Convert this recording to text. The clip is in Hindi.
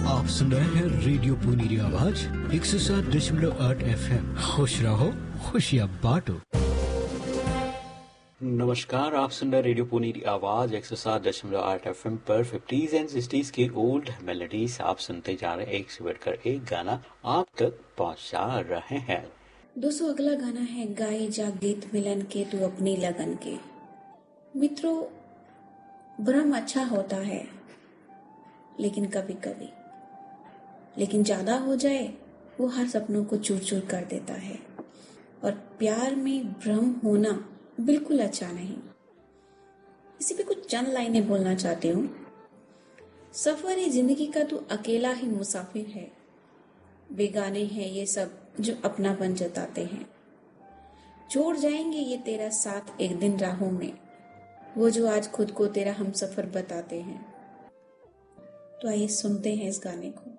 आप सुन रहे हैं रेडियो पुनीरी आवाज 107.8 FM। खुश रहो, खुशियाँ बांटो। नमस्कार, आप सुन रहे रेडियो पुनीरी आवाज 107.8 FM पर 50s एंड 60s की ओल्ड मेलोडीज आप सुनते जा रहे हैं। एक से बढ़कर एक गाना आप तक पहुंचा रहे हैं। दोस्तों, अगला गाना है गाए जा गीत मिलन के तू अपनी लगन के। मित्रों, भ्रम अच्छा होता है लेकिन कभी कभी, लेकिन ज्यादा हो जाए वो हर सपनों को चूर चूर कर देता है। और प्यार में भ्रम होना बिल्कुल अच्छा नहीं। इसी पे कुछ चंद लाइनें बोलना चाहती हूँ। सफर है जिंदगी का, तू अकेला ही मुसाफिर है। बेगाने हैं ये सब जो अपनापन जताते हैं। छोड़ जाएंगे ये तेरा साथ एक दिन राहों में, वो जो आज खुद को तेरा हम सफर बताते हैं। तो आइए सुनते हैं इस गाने को।